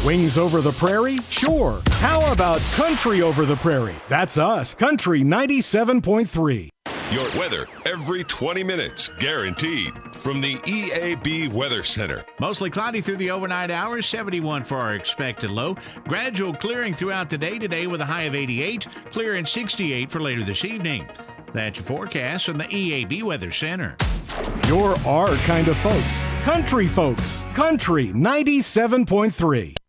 Wings over the prairie? Sure. How about country over the prairie? That's us. Country 97.3. Your weather every 20 minutes, guaranteed. From the EAB Weather Center. Mostly cloudy through the overnight hours, 71 for our expected low. Gradual clearing throughout the day today with a high of 88, clear and 68 for later this evening. That's your forecast from the EAB Weather Center. You're our kind of folks. Country folks. Country 97.3.